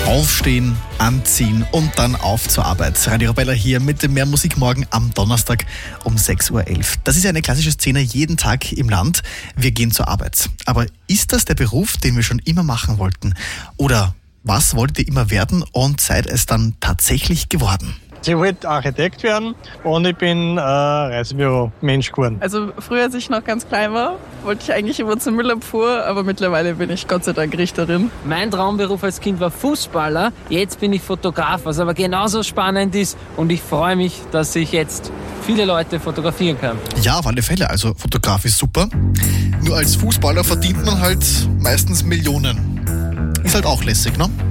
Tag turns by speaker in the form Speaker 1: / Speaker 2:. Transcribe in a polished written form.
Speaker 1: Aufstehen, anziehen und dann auf zur Arbeit. Radio Arabella hier mit dem Mehr Musik morgen am Donnerstag um 6.11 Uhr. Das ist ja eine klassische Szene jeden Tag im Land. Wir gehen zur Arbeit. Aber ist das der Beruf, den wir schon immer machen wollten? Oder was wolltet ihr immer werden und seid es dann tatsächlich geworden?
Speaker 2: Ich wollte Architekt werden und ich bin Reisebüro-Mensch geworden.
Speaker 3: Also früher, als ich noch ganz klein war, wollte ich eigentlich immer zur Müllabfuhr, aber mittlerweile bin ich Gott sei Dank Richterin.
Speaker 4: Mein Traumberuf als Kind war Fußballer, jetzt bin ich Fotograf, was aber genauso spannend ist und ich freue mich, dass ich jetzt viele Leute fotografieren kann.
Speaker 1: Ja, auf alle Fälle, also Fotograf ist super. Nur als Fußballer verdient man halt meistens Millionen. Ist halt auch lässig, ne?